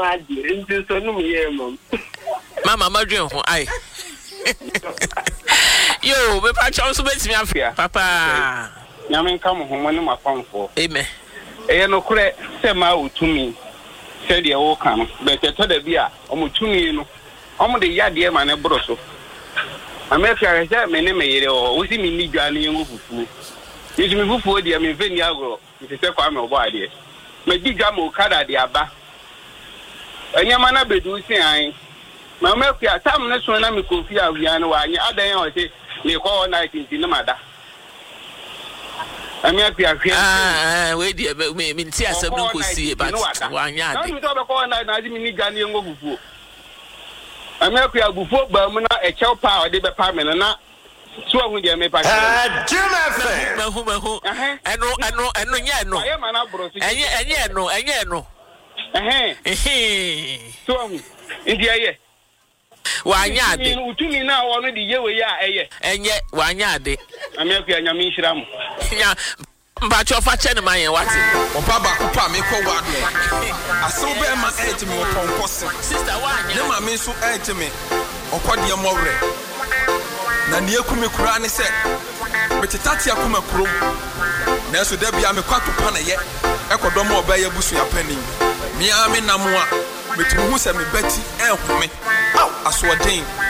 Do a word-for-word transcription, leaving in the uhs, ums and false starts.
di into so no me mom mama madwen ho ai yo me pa chawo so betimi afia papa nyame nka mo ho ne mafamfo amen e no kure se ma otumi se de wo kan be teto da bi a omutumi no omo de yade ma ne bro so America ja me ne me yere o wo si mi ni dwa ne yengu fufu yesu mi fufu de me veni agro mi se kwa me obo ade me di dwa mo kada de aba anyama na bedu si an ma me kwa tam ne so na me kofi awia no wa anya adan o se me ko night nti ne mada America hwe ah we di me me ti asem no ko sie but wa anya ade na mi to be ko na na di mi ni dwa ne yengu fufu America agufo ba mu na e chew pa o de be pa me na so hu de me pa ah Jim ma hu ma hu eno eno eno nya eno aye ma na bro si enye enye eno enye eno eh eh so hu ndi aye wa anya ade ni utumi na wo no de yewe ya eye enye wa anya ade America nya mi nhira mu nya mba cho fa che ne man yen wate opa ba opa me ko wado aso be ma eti me opon kose sister wa anya ne ma me so eti me okode mo wre na ne ekumi kura ne se metitati akuma krom na so da bia me kwato pa na ye ekodo mo oba ye busu ya pani mi a me namoa metumi hu se me beti ehome aw aso den